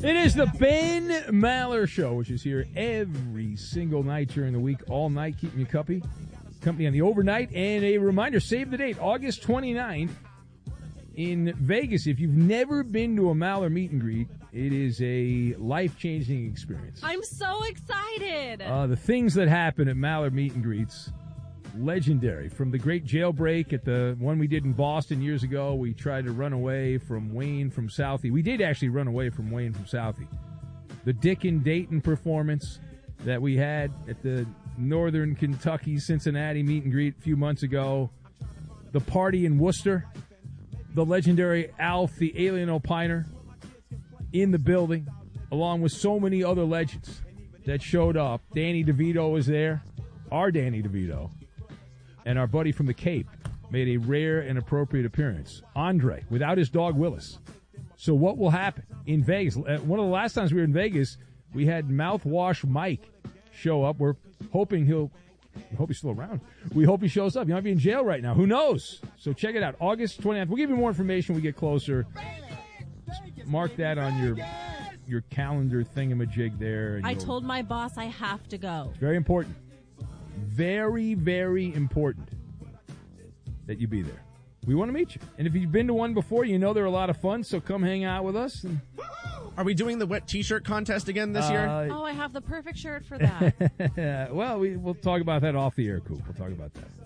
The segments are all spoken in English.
It is the Ben Maller Show, which is here every single night during the week, all night, keeping you company on the overnight. And a reminder, save the date, August 29th in Vegas. If you've never been to a Maller meet and greet, it is a life-changing experience. I'm so excited. The things that happen at Maller meet and greets, legendary. From the great jailbreak at the one we did in Boston years ago, we tried to run away from Wayne from Southie. We did actually run away from Wayne from Southie. The Dick and Dayton performance that we had at the Northern Kentucky Cincinnati meet and greet a few months ago. The party in Worcester. The legendary Alf, the alien opiner, in the building, along with so many other legends that showed up. Danny DeVito was there, our Danny DeVito, and our buddy from the Cape made a rare and appropriate appearance. Andre, without his dog Willis. So what will happen in Vegas? One of the last times we were in Vegas, we had Mouthwash Mike show up. We're hoping we hope he's still around. We hope he shows up. He might be in jail right now. Who knows? So check it out. August 29th. We'll give you more information when we get closer. Mark that on your calendar thingamajig there. I told my boss I have to go. It's very important. Very, very important that you be there. We want to meet you. And if you've been to one before, you know they're a lot of fun, so come hang out with us. Are we doing the wet T-shirt contest again this year? Oh, I have the perfect shirt for that. Well, we'll talk about that off the air, Coop. We'll talk about that.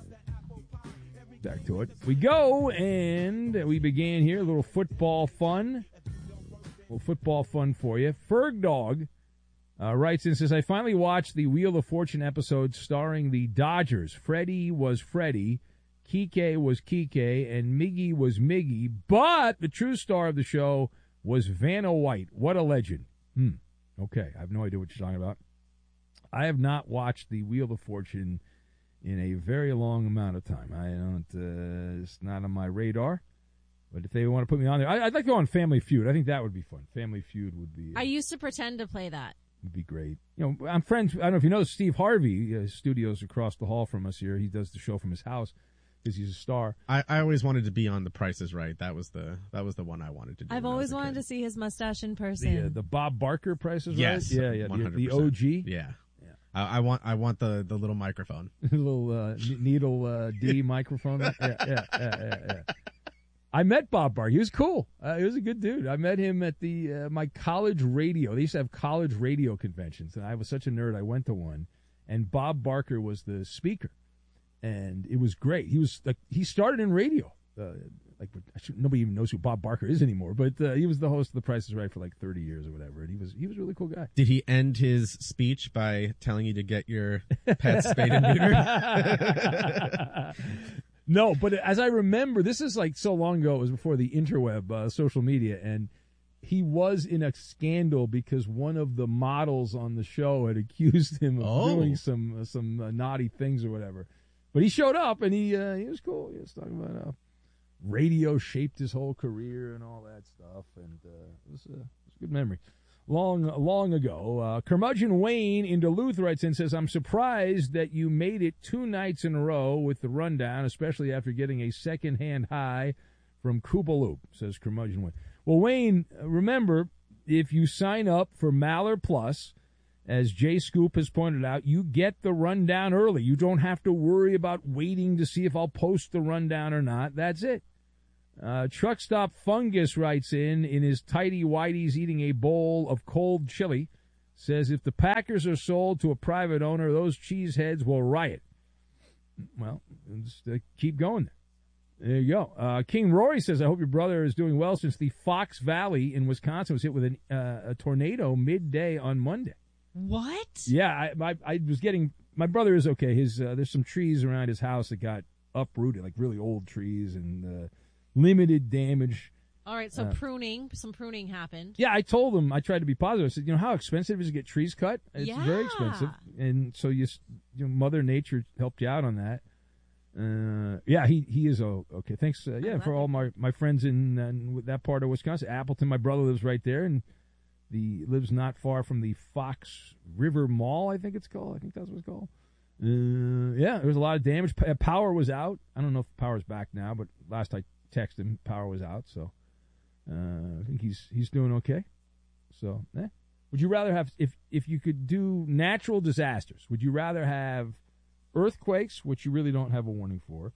Back to it. We go, and we began here. A little football fun. A little football fun for you. Ferg Dog writes and says, I finally watched the Wheel of Fortune episode starring the Dodgers. Freddie was Freddie, Kike was Kike, and Miggy was Miggy. But the true star of the show was Vanna White. What a legend. Okay, I have no idea what you're talking about. I have not watched the Wheel of Fortune in a very long amount of time. I don't, it's not on my radar. But if they want to put me on there, I'd like to go on Family Feud. I think that would be fun. Family Feud would be. I used to pretend to play that. Would be great. You know, I'm friends. I don't know if you know Steve Harvey. His studio's across the hall from us here. He does the show from his house because he's a star. I always wanted to be on The Price is Right. That was the one I wanted to do. I've always wanted to see his mustache in person. The Bob Barker Price is yes, Right. Yeah, 100%. The OG. Yeah. I want the little microphone. Little needle D microphone. Yeah. I met Bob Barker. He was cool. He was a good dude. I met him at the my college radio. They used to have college radio conventions, and I was such a nerd. I went to one, and Bob Barker was the speaker, and it was great. He was like he started in radio. Nobody even knows who Bob Barker is anymore, but he was the host of The Price is Right for like 30 years or whatever, and he was a really cool guy. Did he end his speech by telling you to get your pet spayed and neutered? No, but as I remember, this is like so long ago. It was before the interweb, social media, and he was in a scandal because one of the models on the show had accused him of doing some naughty things or whatever. But he showed up, and he was cool. He was talking about how radio shaped his whole career and all that stuff, and it was a good memory. Long ago. Curmudgeon Wayne in Duluth writes in and says, I'm surprised that you made it 2 nights in a row with the rundown, especially after getting a second-hand high from Koopaloop, says Curmudgeon Wayne. Well, Wayne, remember, if you sign up for Maller Plus, as Jay Scoop has pointed out, you get the rundown early. You don't have to worry about waiting to see if I'll post the rundown or not. That's it. Truck Stop Fungus writes in his tidy whities eating a bowl of cold chili, says if the Packers are sold to a private owner, those cheeseheads will riot. Well, just keep going. There you go. King Rory says, I hope your brother is doing well since the Fox Valley in Wisconsin was hit with a tornado midday on Monday. What? Yeah, I was getting, my brother is okay. There's some trees around his house that got uprooted, like really old trees, and limited damage. All right, so some pruning happened. Yeah, I told him, I tried to be positive. I said, how expensive is it to get trees cut? It's very expensive. And so Mother Nature helped you out on that. Yeah, he is okay. Thanks. For all my friends in that part of Wisconsin. Appleton, my brother lives right there, and lives not far from the Fox River Mall, I think it's called. I think that's what it's called. There was a lot of damage. Power was out. I don't know if power's back now, but last I texted him, power was out. So I think he's doing okay. So, would you rather have, if you could do natural disasters, would you rather have earthquakes, which you really don't have a warning for,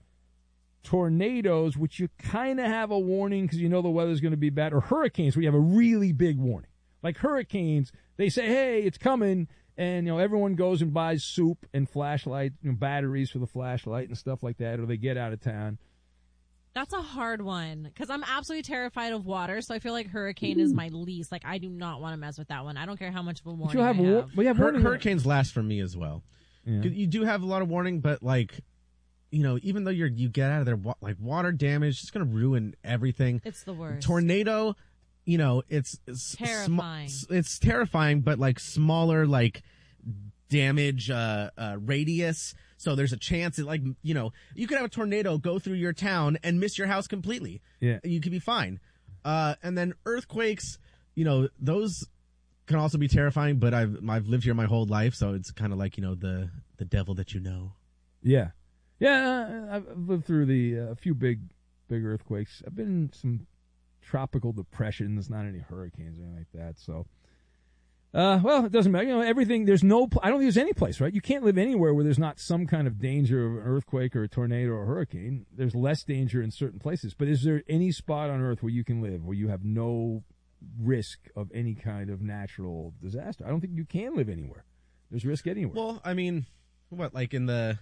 tornadoes, which you kind of have a warning because you know the weather's going to be bad, or hurricanes, where you have a really big warning? Like hurricanes, they say, hey, it's coming, and everyone goes and buys soup and flashlight, batteries for the flashlight and stuff like that, or they get out of town. That's a hard one because I'm absolutely terrified of water, so I feel like hurricane is my least. Like, I do not want to mess with that one. I don't care how much of a warning I have. Hurricanes last for me as well. Yeah. You do have a lot of warning, but even though you get out of there, like water damage, it's going to ruin everything. It's the worst. Tornado, it's terrifying. It's terrifying, but like smaller, like damage radius. So there's a chance that you could have a tornado go through your town and miss your house completely. Yeah, you could be fine. And then earthquakes, those can also be terrifying. But I've lived here my whole life, so it's kind of like the devil that you know. Yeah. Yeah, I've lived through a few big earthquakes. I've been in some tropical depressions, not any hurricanes or anything like that. So, well, it doesn't matter. Everything. I don't think there's any place, right? You can't live anywhere where there's not some kind of danger of an earthquake or a tornado or a hurricane. There's less danger in certain places. But is there any spot on Earth where you can live where you have no risk of any kind of natural disaster? I don't think you can live anywhere. There's risk anywhere. Well, I mean, like in the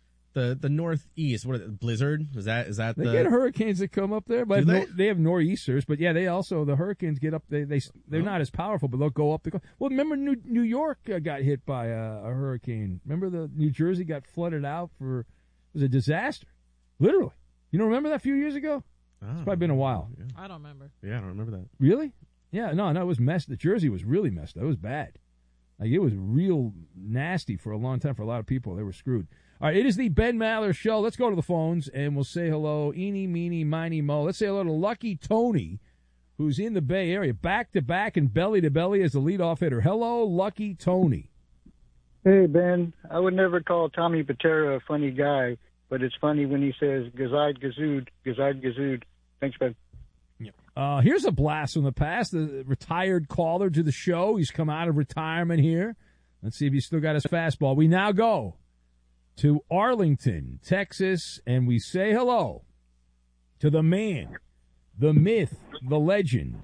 Northeast, blizzard? Is that they get hurricanes that come up there, but they have nor'easters. But yeah, the hurricanes get up. They're not as powerful, but they'll go up. Well, remember New York got hit by a hurricane. Remember the New Jersey got flooded out it was a disaster, literally. You don't remember that a few years ago? It's probably been a while. Yeah. I don't remember. Yeah, I don't remember that. Really? Yeah, no, it was messed. The Jersey was really messed up. It was bad. Like it was real nasty for a long time for a lot of people. They were screwed. All right, it is the Ben Maller Show. Let's go to the phones, and we'll say hello, eeny, meeny, miny, mo. Let's say hello to Lucky Tony, who's in the Bay Area, back-to-back and belly-to-belly as the leadoff hitter. Hello, Lucky Tony. Hey, Ben. I would never call Tommy Patera a funny guy, but it's funny when he says, gazide, gazood. Thanks, Ben. Here's a blast from the past, the retired caller to the show. He's come out of retirement here. Let's see if he's still got his fastball. We now go to Arlington, Texas, and we say hello to the man, the myth, the legend,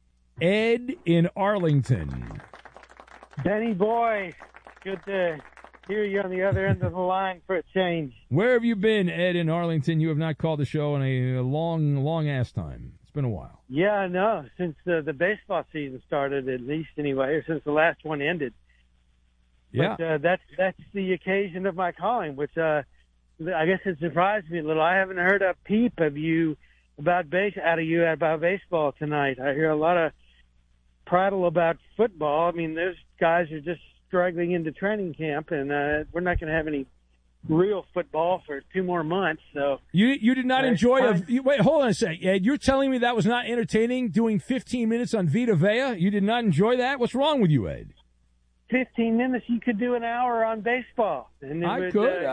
Ed in Arlington. Benny boy, good to hear you on the other end of the line for a change. Where have you been, Ed in Arlington? You have not called the show in a long ass time. It's been a while. Yeah, I know. Since the baseball season started, at least anyway, or since the last one ended. Yeah, but that's the occasion of my calling, which I guess it surprised me a little. I haven't heard a peep of you about baseball tonight. I hear a lot of prattle about football. I mean, those guys are just struggling into training camp, and we're not going to have any real football for 2 more months. So you did not enjoy wait, hold on a sec, Ed. You're telling me that was not entertaining? Doing 15 minutes on Vita Vea, you did not enjoy that? What's wrong with you, Ed? 15 minutes, you could do an hour on baseball. And I could.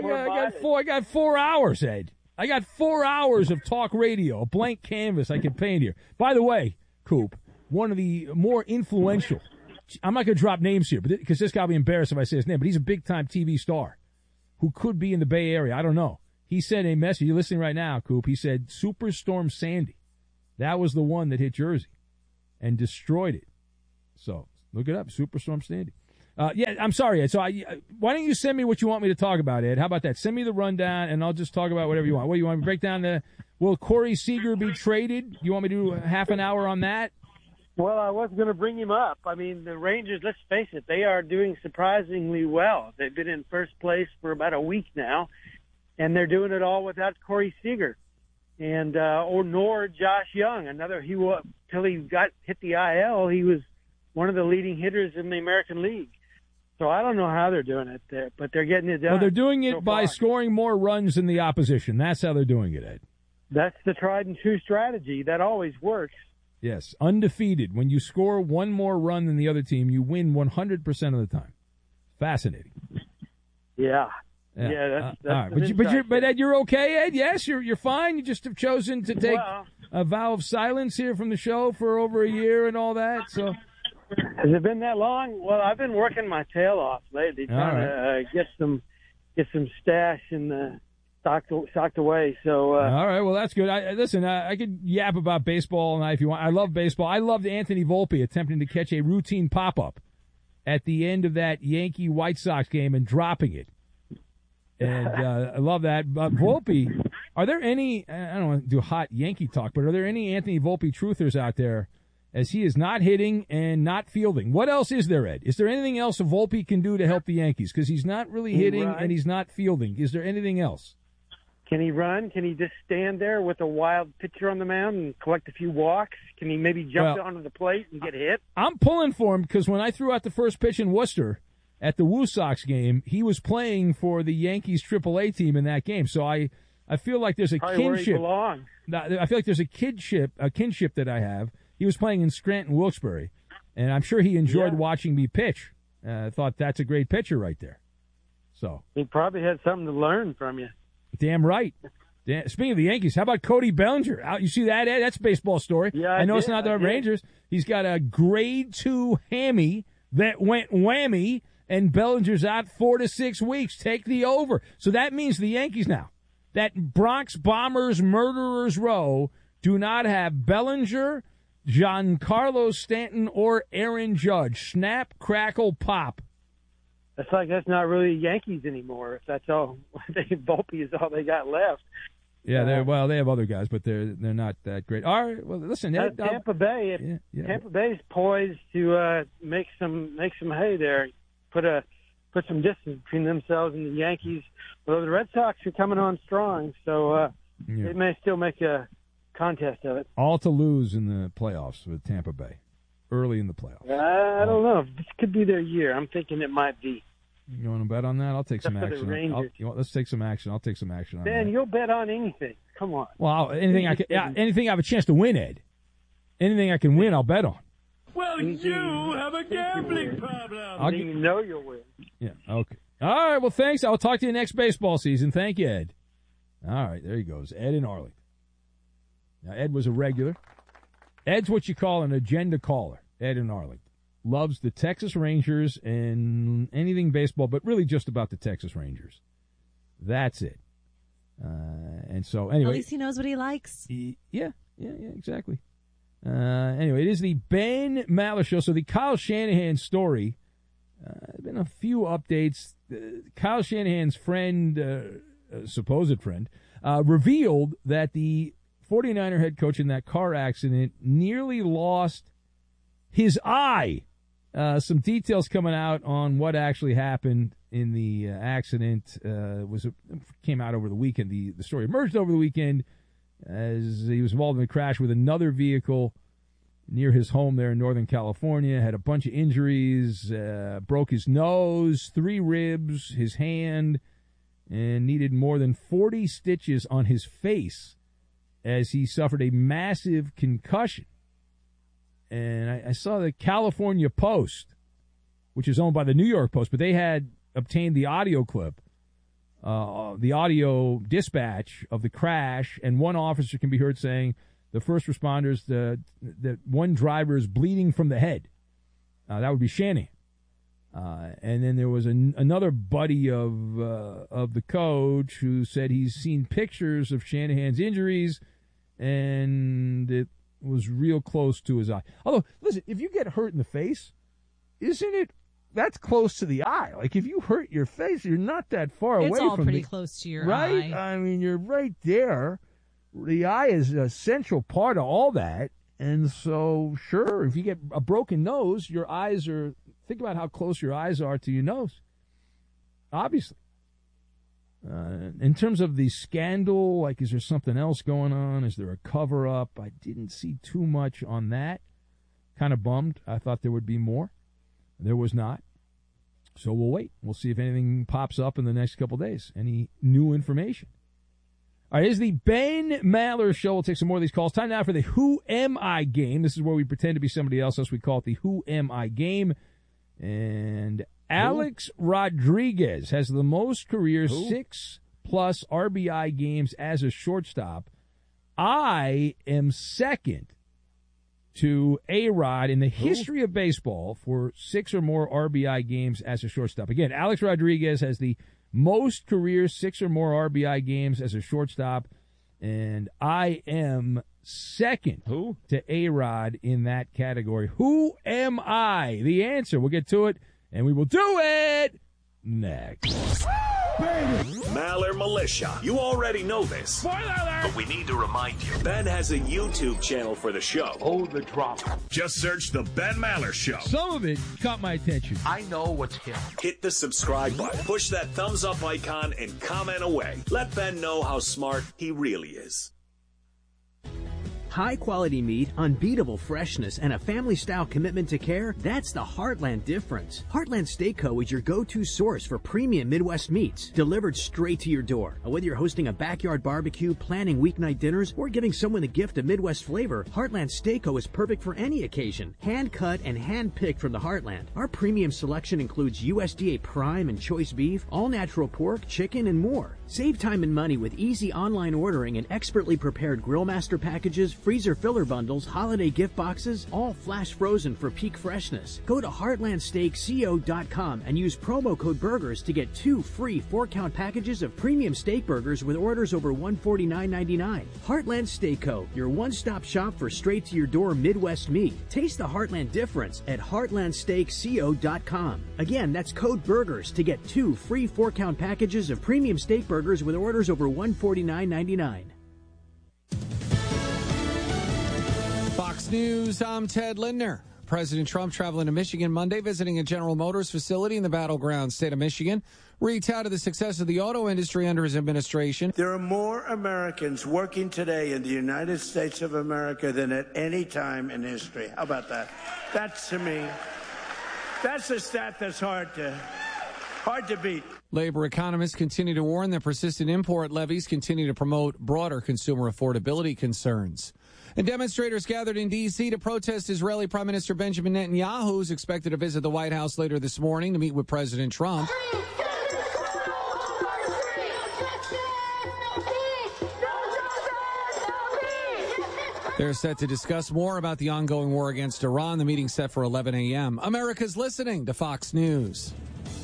I got 4 hours, Ed. I got 4 hours of talk radio, a blank canvas I can paint here. By the way, Coop, one of the more influential, I'm not going to drop names here because this guy will be embarrassed if I say his name, but he's a big-time TV star who could be in the Bay Area. I don't know. He sent a message. You're listening right now, Coop. He said, Superstorm Sandy. That was the one that hit Jersey and destroyed it. So look it up, Superstorm Sandy. Yeah, I'm sorry, Ed. So why don't you send me what you want me to talk about, Ed? How about that? Send me the rundown, and I'll just talk about whatever you want. What, you want me to break down will Corey Seager be traded? You want me to do half an hour on that? Well, I was going to bring him up. I mean, the Rangers, let's face it, they are doing surprisingly well. They've been in first place for about a week now, and they're doing it all without Corey Seager and nor Josh Young. Till he hit the IL, he was one of the leading hitters in the American League. So I don't know how they're doing it there, but they're getting it done. Well, they're doing it by scoring more runs than the opposition. That's how they're doing it, Ed. That's the tried and true strategy. That always works. Yes, undefeated. When you score one more run than the other team, you win 100% of the time. Fascinating. Yeah, that's all right. But Ed, you're okay, Ed? Yes, you're fine. You just have chosen to take a vow of silence here from the show for over a year and all that. So Has it been that long? Well, I've been working my tail off lately, trying to get some stash in the stocked away. So all right, well that's good. I could yap about baseball all night if you want. I love baseball. I loved Anthony Volpe attempting to catch a routine pop up at the end of that Yankee White Sox game and dropping it. And I love that. But Volpe, are there any? I don't want to do hot Yankee talk, but are there any Anthony Volpe truthers out there? As he is not hitting and not fielding. What else is there, Ed? Is there anything else Volpe can do to help the Yankees? Because he's not really hitting and he's not fielding. Is there anything else? Can he run? Can he just stand there with a wild pitcher on the mound and collect a few walks? Can he maybe jump onto the plate and get hit? I'm pulling for him because when I threw out the first pitch in Worcester at the Woo Sox game, he was playing for the Yankees AAA team in that game. So I feel like there's a kinship. I feel like there's a kinship that I have. He was playing in Scranton, Wilkes-Barre, and I'm sure he enjoyed watching me pitch. Thought that's a great pitcher right there. So he probably had something to learn from you. Damn right. Speaking of the Yankees, how about Cody Bellinger? You see that, Ed? That's a baseball story. Yeah, I know it's not the Rangers. He's got a grade 2 hammy that went whammy, and Bellinger's out 4 to 6 weeks. Take the over. So that means the Yankees now, that Bronx Bombers murderers row, do not have Bellinger, Giancarlo Stanton, or Aaron Judge. Snap, crackle, pop. That's not really Yankees anymore. If that's all, Volpe is all they got left. Yeah, they have other guys, but they're not that great. All right, well, listen, Tampa Bay. Tampa Bay's poised to make some hay there. Put some distance between themselves and the Yankees. Although the Red Sox are coming on strong, so they may still make a contest of it. All to lose in the playoffs with Tampa Bay, early in the playoffs. I don't know. This could be their year. I'm thinking it might be. You want to bet on that? I'll take some action. Let's take some action. I'll take some action on that. Ben, you'll bet on anything. Come on. Well, anything I have a chance to win, Ed. Anything I can win, I'll bet on. Well, you have a gambling problem. You know you'll win. Yeah, okay. All right, well, thanks. I'll talk to you next baseball season. Thank you, Ed. All right, there he goes. Ed in Arlington. Now, Ed was a regular. Ed's what you call an agenda caller, Ed in Arlington. Loves the Texas Rangers and anything baseball, but really just about the Texas Rangers. That's it. And so, anyway. At least he knows what he likes. Yeah, exactly. Anyway, it is the Ben Maller Show. So the Kyle Shanahan story, been a few updates. Kyle Shanahan's friend, supposed friend, revealed that the 49er head coach in that car accident nearly lost his eye. Some details coming out on what actually happened in the accident came out over the weekend. The story emerged over the weekend as he was involved in a crash with another vehicle near his home there in Northern California. Had a bunch of injuries, broke his nose, 3 ribs, his hand, and needed more than 40 stitches on his face as he suffered a massive concussion. And I saw the California Post, which is owned by the New York Post, but they had obtained the audio clip, the audio dispatch of the crash, and one officer can be heard saying the first responders that one driver is bleeding from the head. That would be Shanahan. And then there was another buddy of the coach who said he's seen pictures of Shanahan's injuries, and it was real close to his eye. Although, listen, if you get hurt in the face, isn't it? That's close to the eye. Like, if you hurt your face, you're not that far away from it. It's all pretty close to your eye. Right? I mean, you're right there. The eye is an essential part of all that. And so, sure, if you get a broken nose, your eyes are... Think about how close your eyes are to your nose. Obviously. In terms of the scandal, like, is there something else going on? Is there a cover-up? I didn't see too much on that. Kind of bummed. I thought there would be more. There was not. So we'll wait. We'll see if anything pops up in the next couple days. Any new information. All right, here's the Ben Maller Show. We'll take some more of these calls. Time now for the Who Am I game. This is where we pretend to be somebody else. We call it the Who Am I game. And Alex Rodriguez has the most career 6+ RBI games as a shortstop. I am second to A-Rod in the history of baseball for 6 or more RBI games as a shortstop. Again, Alex Rodriguez has the most career 6 or more RBI games as a shortstop, and I am second to A-Rod in that category. Who am I? The answer. We'll get to it, and we will do it next. Maller Militia. You already know this. Spoiler alert! But we need to remind you. Ben has a YouTube channel for the show. Oh, the drama. Just search The Ben Maller Show. Some of it caught my attention. I know what's here. Hit the subscribe button. Push that thumbs up icon and comment away. Let Ben know how smart he really is. High-quality meat, unbeatable freshness, and a family-style commitment to care, that's the Heartland difference. Heartland Steak Co. is your go-to source for premium Midwest meats, delivered straight to your door. Whether you're hosting a backyard barbecue, planning weeknight dinners, or giving someone the gift of Midwest flavor, Heartland Steak Co. is perfect for any occasion. Hand-cut and hand-picked from the Heartland. Our premium selection includes USDA prime and choice beef, all-natural pork, chicken, and more. Save time and money with easy online ordering and expertly prepared Grill Master packages, freezer filler bundles, holiday gift boxes, all flash frozen for peak freshness. Go to heartlandsteakco.com and use promo code BURGERS to get 2 free 4-count packages of premium steak burgers with orders over $149.99. Heartland Steak Co., your one-stop shop for straight-to-your-door Midwest meat. Taste the Heartland difference at heartlandsteakco.com. Again, that's code BURGERS to get 2 free 4-count packages of premium steak burgers with orders over $149.99. Fox News, I'm Ted Lindner. President Trump traveling to Michigan Monday, visiting a General Motors facility in the battleground state of Michigan. Where he touted the success of the auto industry under his administration. There are more Americans working today in the United States of America than at any time in history. How about that? That's, to me, that's a stat that's hard to beat. Labor economists continue to warn that persistent import levies continue to promote broader consumer affordability concerns. And demonstrators gathered in D.C. to protest Israeli Prime Minister Benjamin Netanyahu, who's expected to visit the White House later this morning to meet with President Trump. They're set to discuss more about the ongoing war against Iran. The meeting's set for 11 a.m. America's listening to Fox News.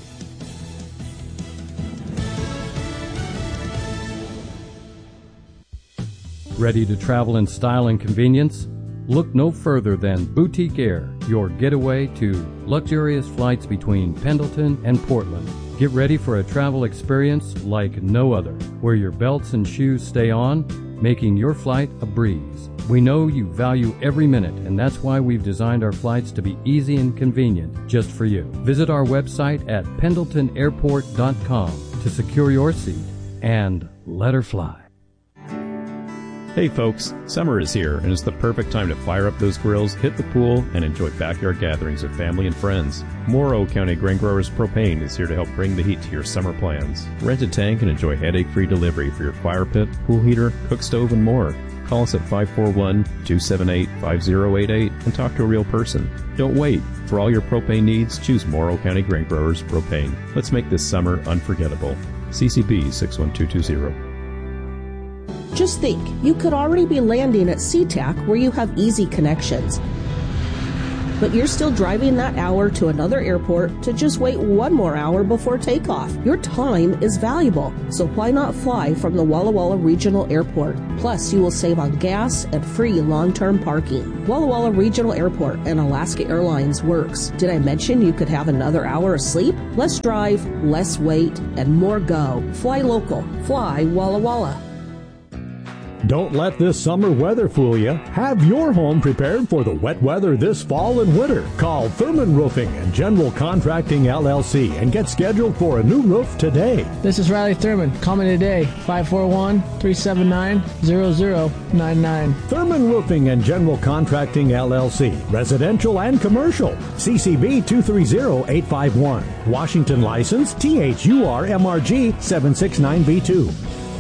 Ready to travel in style and convenience? Look no further than Boutique Air, your getaway to luxurious flights between Pendleton and Portland. Get ready for a travel experience like no other, where your belts and shoes stay on, making your flight a breeze. We know you value every minute, and that's why we've designed our flights to be easy and convenient just for you. Visit our website at pendletonairport.com to secure your seat and let her fly. Hey folks, summer is here and it's the perfect time to fire up those grills, hit the pool, and enjoy backyard gatherings with family and friends. Morrow County Grain Growers Propane is here to help bring the heat to your summer plans. Rent a tank and enjoy headache-free delivery for your fire pit, pool heater, cook stove, and more. Call us at 541-278-5088 and talk to a real person. Don't wait. For all your propane needs, choose Morrow County Grain Growers Propane. Let's make this summer unforgettable. CCB 61220. Just think, you could already be landing at SeaTac where you have easy connections. But you're still driving that hour to another airport to just wait one more hour before takeoff. Your time is valuable, so why not fly from the Walla Walla Regional Airport? Plus, you will save on gas and free long-term parking. Walla Walla Regional Airport and Alaska Airlines works. Did I mention you could have another hour of sleep? Less drive, less wait, and more go. Fly local. Fly Walla Walla. Don't let this summer weather fool you. Have your home prepared for the wet weather this fall and winter. Call Thurman Roofing and General Contracting LLC and get scheduled for a new roof today. This is Riley Thurman. Call me today, 541-379-0099. Thurman Roofing and General Contracting LLC, residential and commercial. CCB 230851. Washington license THURMRG 769B2.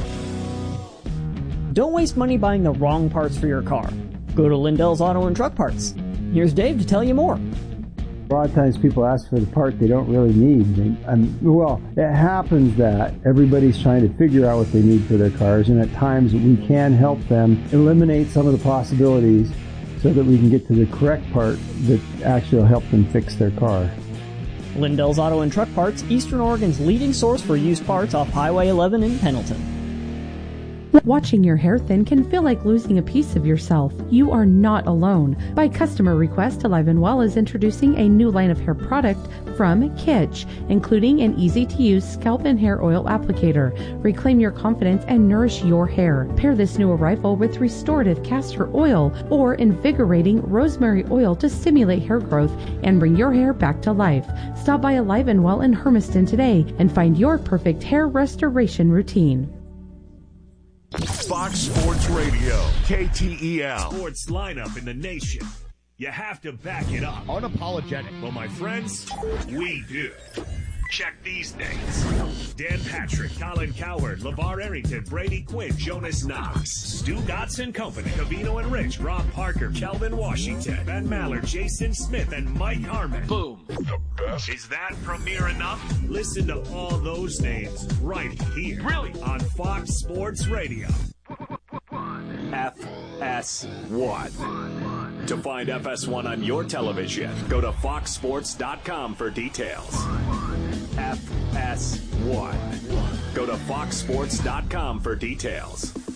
Don't waste money buying the wrong parts for your car. Go to Lindell's Auto and Truck Parts. Here's Dave to tell you more. A lot of times people ask for the part they don't really need. Well, it happens that everybody's trying to figure out what they need for their cars, and at times we can help them eliminate some of the possibilities so that we can get to the correct part that actually will help them fix their car. Lindell's Auto and Truck Parts, Eastern Oregon's leading source for used parts off Highway 11 in Pendleton. Watching your hair thin can feel like losing a piece of yourself. You are not alone. By customer request, Alive and Well is introducing a new line of hair product from Kitsch, including an easy-to-use scalp and hair oil applicator. Reclaim your confidence and nourish your hair. Pair this new arrival with restorative castor oil or invigorating rosemary oil to stimulate hair growth and bring your hair back to life. Stop by Alive and Well in Hermiston today and find your perfect hair restoration routine. Fox Sports Radio, KTEL. Sports lineup in the nation. You have to back it up. Unapologetic. Well, my friends, we do. Check these names. Dan Patrick, Colin Cowherd, LeVar Arrington, Brady Quinn, Jonas Knox, Stu Gotts & Company, Covino and Rich, Rob Parker, Kelvin Washington, Ben Maller, Jason Smith, and Mike Harmon. Boom. The best. Is that premiere enough? Listen to all those names right here. Really? On Fox Sports Radio. FS1. To find FS1 on your television, go to foxsports.com for details. FS1. Go to foxsports.com for details.